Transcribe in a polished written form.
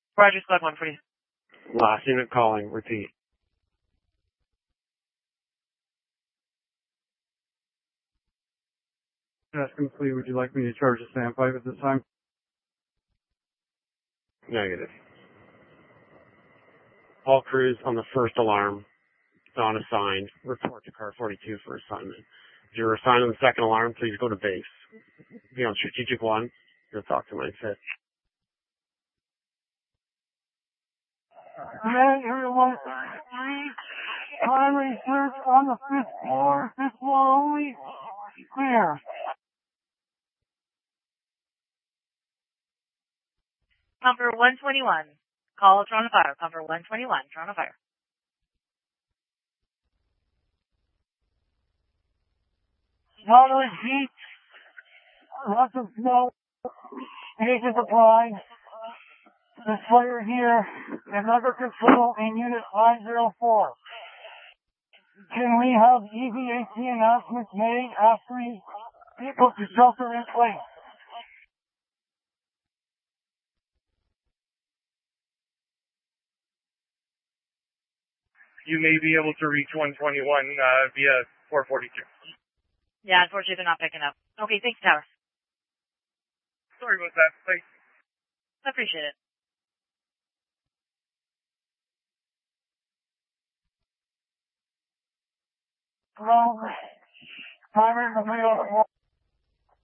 Roger, squad 1 for you. Last unit calling. Repeat. Asking Fleet, would you like me to charge the standpipe at this time? Negative. All crews on the first alarm, non-assigned, report to car 42 for assignment. If you're assigned on the second alarm, please go to base. Be on strategic 1, you'll talk to my fit. Everyone, primary search on the 5th floor, 5th floor only, clear. Comfort 121. Call Toronto Fire. Comfort 121. Toronto Fire. Moderate heat, lots of smoke, agent applied. The fire here is under control in Unit 504. Can we have EVAC announcements made after people to shelter in place? You may be able to reach 121 via 442. Yeah, unfortunately they're not picking up. Okay, thanks, Tower. Sorry about that. Thanks. I appreciate it. Hello. Primary Memorial